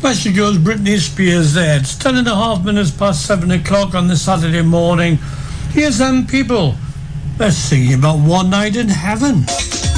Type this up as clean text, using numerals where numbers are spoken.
Smash Your Girls, Britney Spears there. It's 10.5 minutes past 7 o'clock on the Saturday morning. Here's them people. They're singing about one night in heaven.